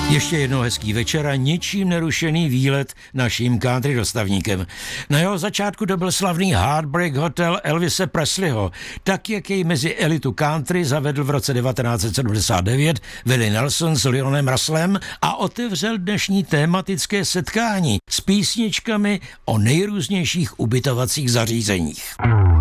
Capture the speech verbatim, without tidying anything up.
Ještě jednou hezký večer a ničím nerušený výlet naším country dostavníkem. Na jeho začátku to byl slavný Heartbreak Hotel Elvise Presleyho, tak jak jej mezi elitu country zavedl v roce devatenáct set sedmdesát devět Willie Nelson s Lionem Russellem a otevřel dnešní tematické setkání s písničkami o nejrůznějších ubytovacích zařízeních.